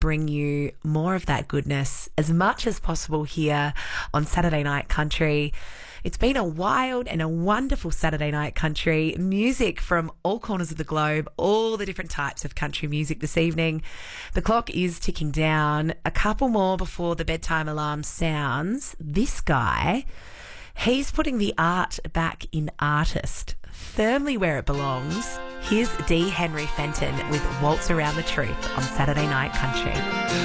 bring you more of that goodness as much as possible here on Saturday Night Country. It's been a wild and a wonderful Saturday Night Country. Music from all corners of the globe, all the different types of country music this evening. The clock is ticking down. A couple more before the bedtime alarm sounds. This guy, he's putting the art back in artist, firmly where it belongs. Here's D. Henry Fenton with Waltz Around the Truth on Saturday Night Country.